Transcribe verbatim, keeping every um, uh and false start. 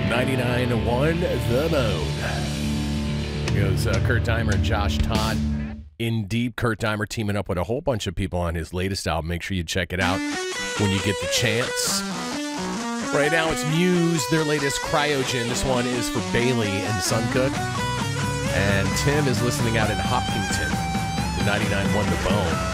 ninety-nine one The Bone. Here goes uh, Kurt Deimer and Josh Todd. In Deep, Kurt Deimer teaming up with a whole bunch of people on his latest album. Make sure you check it out when you get the chance. Right now it's Muse, their latest Cryogen. This one is for Bailey and Suncook. And Tim is listening out in Hopkinton. ninety-nine one The Bone.